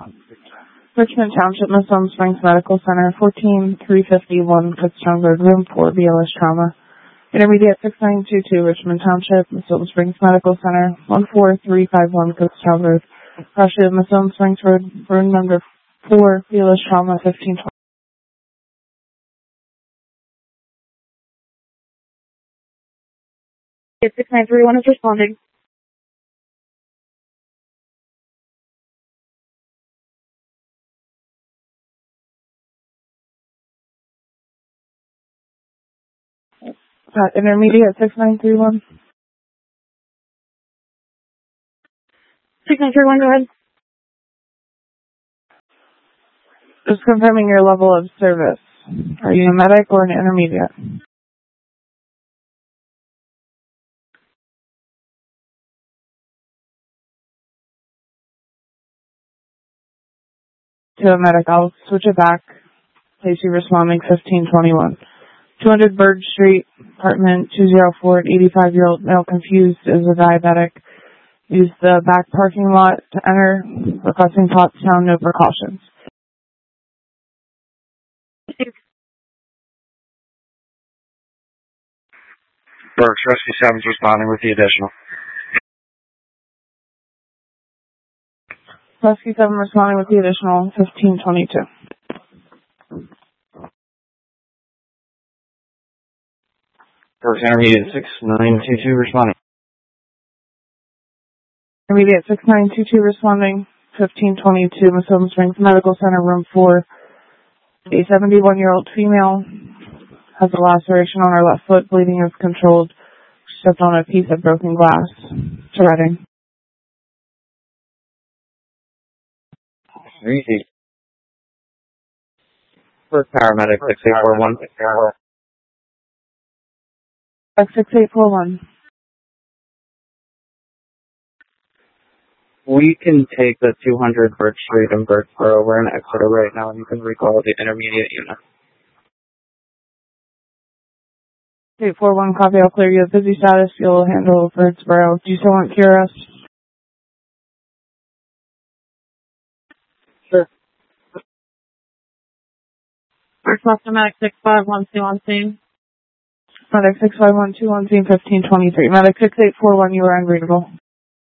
Richmond Township, Muslim Springs Medical Center, 14351 Kutztown Road, Room 4, BLS Trauma. Intermediate 6922, Richmond Township, Muslim Springs Medical Center, 14351 Kutztown Road, Russia, Muslim Springs Road, room number 4, BLS Trauma, 1520. 6931 is responding. Intermediate 6931. 6931, go ahead. Just confirming your level of service. Are you a medic or an intermediate? To a medic, I'll switch it back. Place you responding 1521. 200 Bird Street, apartment 204, an 85-year-old male confused is a diabetic. Use the back parking lot to enter, requesting Pottstown, no precautions. Burks, Rescue 7's responding with the additional. Rescue 7 responding with the additional 1522. Burks, Intermediate 6922 responding. Intermediate 6922 responding 1522, Muslim Springs Medical Center, room 4. A 71-year-old female has a laceration on her left foot, bleeding is controlled. Stepped on a piece of broken glass. To Reading. Easy. First paramedic 6841. 6841. We can take the 200 Birch Street in Birchboro. We're in Exeter right now, and you can recall the intermediate unit. 841, copy. I'll clear you. Busy status. You'll handle Birdsboro. Do you still want QRS? Sure. First Master Medic 6512 on scene. Medic 6512 on scene 1523. Medic 6841, you are unreadable.